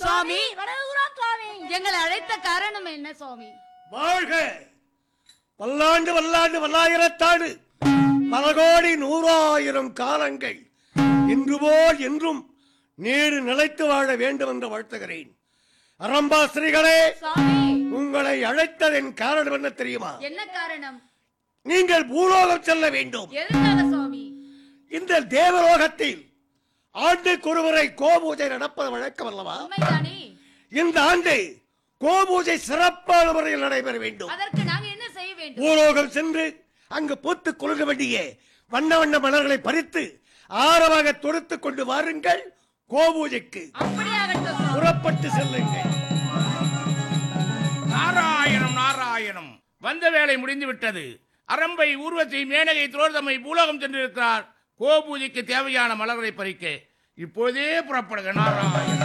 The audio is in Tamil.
சுவாமி எங்களை அழைத்த காரணம் என்ன சுவாமி? வாழ்க பல்லாண்டு வல்லாண்டு வல்லாயிரத்தாண்டு பல கோடி 100,000 காலங்கள் இன்று போல் என்றும் நீடு நிலைத்து வாழ வேண்டும் என்று வாழ்த்துகிறேன். அரம்பாஸ்திரிகளே, உங்களை அழைத்ததன் காரணம் என்ன தெரியுமா? என்ன காரணம்? நீங்கள் பூலோகம் செல்ல வேண்டும். எதற்காக சுவாமி? இந்த தேவலோகத்தில் ஆண்டுக்கு ஒருமுறை கோபூஜை நடப்பது வழக்கம் அல்லவா? உண்மைதானே? இந்த ஆண்டு கோபூஜை சிறப்பான முறையில் நடைபெற வேண்டும். அதற்கு நாங்க என்ன செய்ய வேண்டும்? பூலோகம் சென்று அங்கு பூத்து குலுங்க வேண்டிய வண்ண வண்ண மலர்களை பறித்து ஆரவாக தொடுத்துக் கொண்டு வாருங்கள். கோபூஜைக்கு புறப்பட்டு செல்லுங்கள். நாராயணம் நாராயணம். வந்த வேலை முடிந்து விட்டது. அரம்பை, ஊர்வசி, மேனகை, துரோதமை பூலோகம் சென்றிருக்கிறார். கோபூஜைக்கு தேவையான மலர்களை பறிக்க இப்போதே புறப்படுக. நாராயணம்.